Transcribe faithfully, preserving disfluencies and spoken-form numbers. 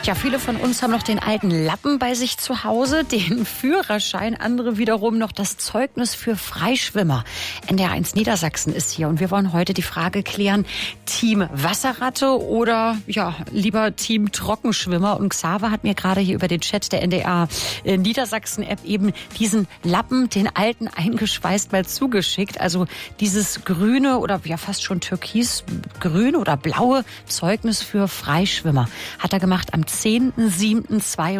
Ja, viele von uns haben noch den alten Lappen bei sich zu Hause, den Führerschein, andere wiederum noch das Zeugnis für Freischwimmer. N D R eins Niedersachsen ist hier und wir wollen heute die Frage klären, Team Wasserratte oder ja lieber Team Trockenschwimmer. Und Xaver hat mir gerade hier über den Chat der N D R Niedersachsen-App eben diesen Lappen, den alten, eingeschweißt mal zugeschickt. Also dieses grüne oder ja fast schon türkisgrüne oder blaue Zeugnis für Freischwimmer hat er gemacht am zehnten siebten